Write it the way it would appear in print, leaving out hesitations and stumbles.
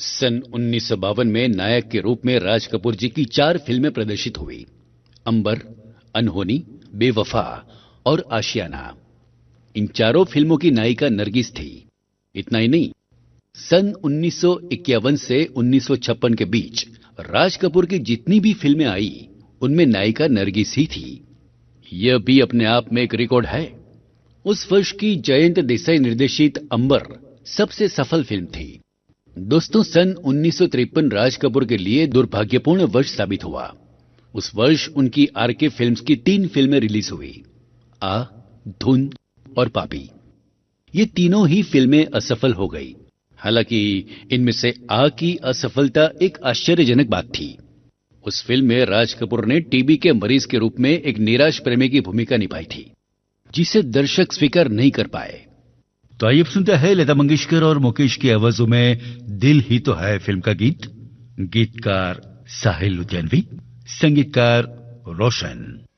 सन 1952 में नायक के रूप में राज कपूर जी की 4 फिल्में प्रदर्शित हुई। अंबर, अनहोनी, बेवफा और आशियाना। इन चारों फिल्मों की नायिका नरगिस थी। इतना ही नहीं, सन 1951 से 1956 के बीच राज कपूर की जितनी भी फिल्में आई, उनमें नायिका नरगिस ही थी। यह भी अपने आप में एक रिकॉर्ड है। उस वर्ष की जयंत देसाई निर्देशित अंबर सबसे सफल फिल्म थी। दोस्तों, सन 1953 राज कपूर के लिए दुर्भाग्यपूर्ण वर्ष साबित हुआ। उस वर्ष उनकी आरके फिल्म्स की 3 फिल्में रिलीज हुई, आ, धुन और पापी। ये तीनों ही फिल्में असफल हो गई। हालांकि इनमें से आ की असफलता एक आश्चर्यजनक बात थी। उस फिल्म में राज कपूर ने टीबी के मरीज के रूप में एक निराश प्रेमी की भूमिका निभाई थी, जिसे दर्शक स्वीकार नहीं कर पाए। तो आइए अब सुनते हैं लता मंगेशकर और मुकेश की आवाजों में दिल ही तो है फिल्म का गीत। गीतकार साहिल लुधियानवी, संगीतकार रोशन।